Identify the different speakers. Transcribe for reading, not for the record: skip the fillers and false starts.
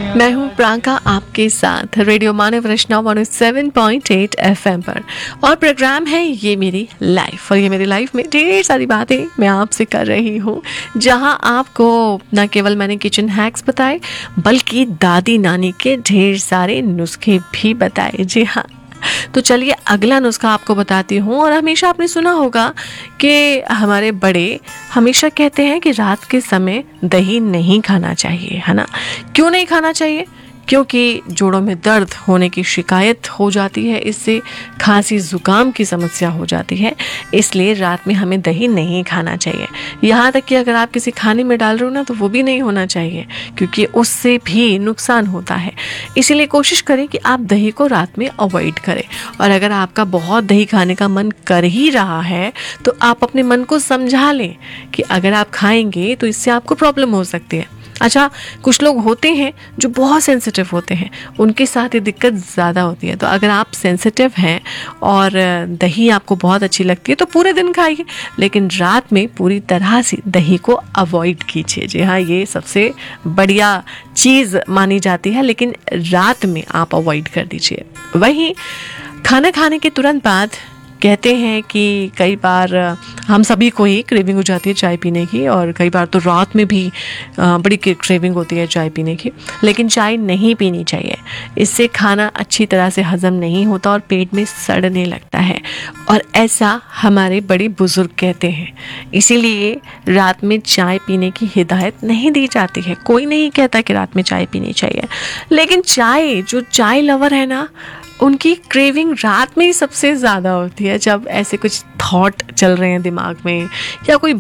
Speaker 1: मैं हूं प्रांका आपके साथ रेडियो मानव रचना 107.8 एफएम पर और प्रोग्राम है ये मेरी लाइफ। और ये मेरी लाइफ में ढेर सारी बातें मैं आपसे कर रही हूँ, जहां आपको न केवल मैंने किचन हैक्स बताए बल्कि दादी नानी के ढेर सारे नुस्खे भी बताए। जी हाँ, तो चलिए अगला नुस्खा आपको बताती हूँ। और हमेशा आपने सुना होगा कि हमारे बड़े हमेशा कहते हैं कि रात के समय दही नहीं खाना चाहिए, है ना। क्यों नहीं खाना चाहिए? क्योंकि जोड़ों में दर्द होने की शिकायत हो जाती है, इससे खांसी जुकाम की समस्या हो जाती है, इसलिए रात में हमें दही नहीं खाना चाहिए। यहाँ तक कि अगर आप किसी खाने में डाल रहे हो ना, तो वो भी नहीं होना चाहिए, क्योंकि उससे भी नुकसान होता है। इसीलिए कोशिश करें कि आप दही को रात में अवॉइड करें। और अगर आपका बहुत दही खाने का मन कर ही रहा है, तो आप अपने मन को समझा लें कि अगर आप खाएंगे तो इससे आपको प्रॉब्लम हो सकती है। अच्छा, कुछ लोग होते हैं जो बहुत सेंसिटिव होते हैं, उनके साथ ये दिक्कत ज़्यादा होती है। तो अगर आप सेंसिटिव हैं और दही आपको बहुत अच्छी लगती है तो पूरे दिन खाइए, लेकिन रात में पूरी तरह से दही को अवॉइड कीजिए। जी हाँ, ये सबसे बढ़िया चीज़ मानी जाती है, लेकिन रात में आप अवॉइड कर दीजिए। वहीं खाना खाने के तुरंत बाद कहते हैं कि कई बार हम सभी को ही क्रेविंग हो जाती है चाय पीने की, और कई बार तो रात में भी बड़ी क्रेविंग होती है चाय पीने की। लेकिन चाय नहीं पीनी चाहिए, इससे खाना अच्छी तरह से हजम नहीं होता और पेट में सड़ने लगता है, और ऐसा हमारे बड़े बुजुर्ग कहते हैं। इसीलिए रात में चाय पीने की हिदायत नहीं दी जाती है। कोई नहीं कहता कि रात में चाय पीनी चाहिए, लेकिन जो चाय लवर है ना, उनकी क्रेविंग रात में ही सबसे ज़्यादा होती है, जब ऐसे कुछ थॉट चल रहे हैं दिमाग में या कोई